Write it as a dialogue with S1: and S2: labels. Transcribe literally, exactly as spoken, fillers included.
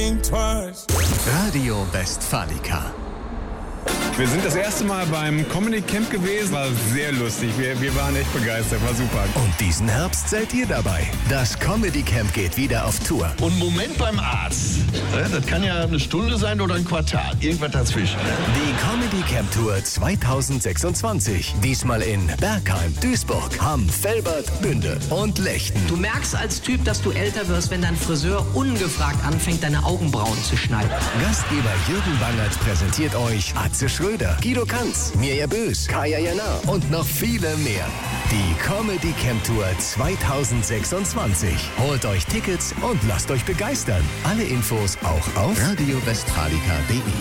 S1: think twice.
S2: Radio Westfalica.
S3: Wir sind das erste Mal beim Comedy Camp gewesen. War sehr lustig. Wir, wir waren echt begeistert. War super.
S2: Und diesen Herbst seid ihr dabei. Das Comedy Camp geht wieder auf Tour.
S4: Und Moment beim Arzt. Das kann ja eine Stunde sein oder ein Quartal. Irgendwas dazwischen.
S2: Die Comedy Camp Tour zweitausendsechsundzwanzig. Diesmal in Bergheim, Duisburg, Hamm, Velbert, Bünde und Lechten.
S5: Du merkst als Typ, dass du älter wirst, wenn dein Friseur ungefragt anfängt, deine Augenbrauen zu schneiden.
S2: Gastgeber Jürgen Bangert präsentiert euch Atze Schröder, Guido Kanz, Mirja Bös, Kaya Jana und noch viele mehr. Die Comedy Camp Tour zweitausendsechsundzwanzig. Holt euch Tickets und lasst euch begeistern. Alle Infos auch auf radio westfalica punkt de.